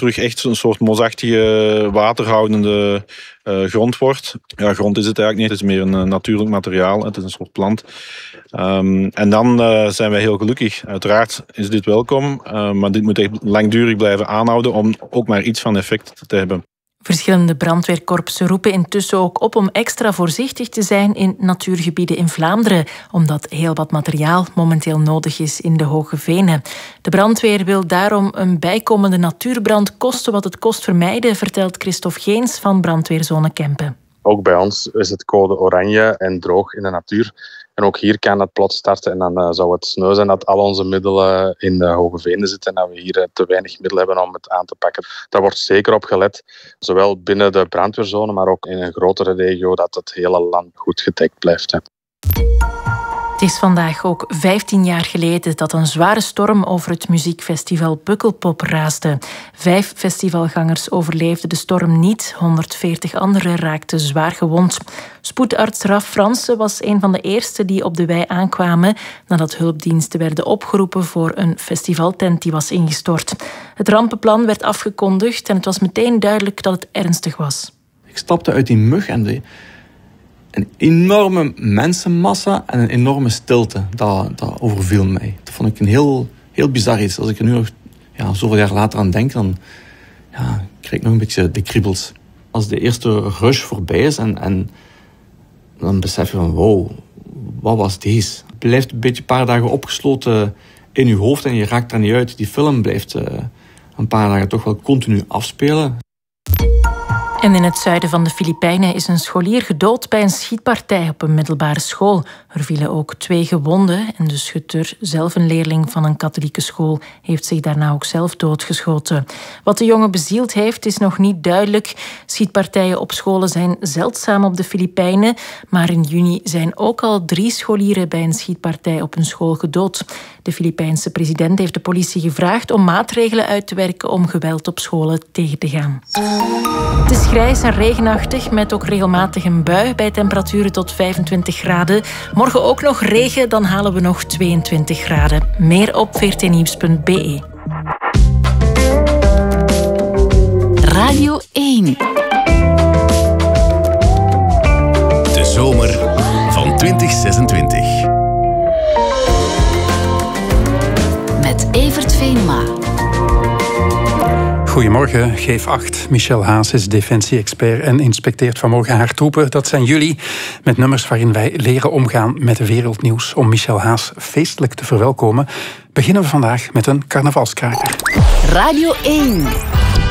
terug echt een soort mozaïktige, waterhoudende grond wordt. Ja, grond is het eigenlijk niet. Het is meer een natuurlijk materiaal. Het is een soort plant. En dan zijn wij heel gelukkig. Uiteraard is dit welkom, maar dit moet echt langdurig blijven aanhouden om ook maar iets van effect te hebben. Verschillende brandweerkorpsen roepen intussen ook op om extra voorzichtig te zijn in natuurgebieden in Vlaanderen, omdat heel wat materiaal momenteel nodig is in de Hoge Venen. De brandweer wil daarom een bijkomende natuurbrand koste wat het kost vermijden, vertelt Christophe Geens van brandweerzone Kempen. Ook bij ons is het code oranje en droog in de natuur. En ook hier kan het plots starten en dan zou het sneu zijn dat al onze middelen in de Hoge Venen zitten en dat we hier te weinig middelen hebben om het aan te pakken. Daar wordt zeker op gelet, zowel binnen de brandweerzone, maar ook in een grotere regio, dat het hele land goed gedekt blijft. Hè. Het is vandaag ook 15 jaar geleden dat een zware storm over het muziekfestival Pukkelpop raasde. 5 festivalgangers overleefden de storm niet, 140 anderen raakten zwaar gewond. Spoedarts Raf Fransen was een van de eerste die op de wei aankwamen nadat hulpdiensten werden opgeroepen voor een festivaltent die was ingestort. Het rampenplan werd afgekondigd en het was meteen duidelijk dat het ernstig was. Ik stapte uit die mug en een enorme mensenmassa en een enorme stilte, dat overviel mij. Dat vond ik een heel bizar iets. Als ik er nu nog zoveel jaar later aan denk, dan krijg ik nog een beetje de kriebels. Als de eerste rush voorbij is en dan besef je van wow, wat was deze? Het blijft een beetje een paar dagen opgesloten in je hoofd en je raakt er niet uit. Die film blijft een paar dagen toch wel continu afspelen. En in het zuiden van de Filipijnen is een scholier gedood bij een schietpartij op een middelbare school. Er vielen ook 2 gewonden en de schutter, zelf een leerling van een katholieke school, heeft zich daarna ook zelf doodgeschoten. Wat de jongen bezield heeft is nog niet duidelijk. Schietpartijen op scholen zijn zeldzaam op de Filipijnen, maar in juni zijn ook al 3 scholieren bij een schietpartij op een school gedood. De Filipijnse president heeft de politie gevraagd om maatregelen uit te werken om geweld op scholen tegen te gaan. Het is grijs en regenachtig met ook regelmatig een bui bij temperaturen tot 25 graden. Morgen ook nog regen, dan halen we nog 22 graden. Meer op vrtnieuws.be. Radio 1. De zomer van 2026. Met Evert Veenma. Goedemorgen, geef 8. Michel Haas is defensie-expert en inspecteert vanmorgen haar troepen. Dat zijn jullie, met nummers waarin wij leren omgaan met wereldnieuws. Om Michel Haas feestelijk te verwelkomen, beginnen we vandaag met een carnavalskraker. Radio 1.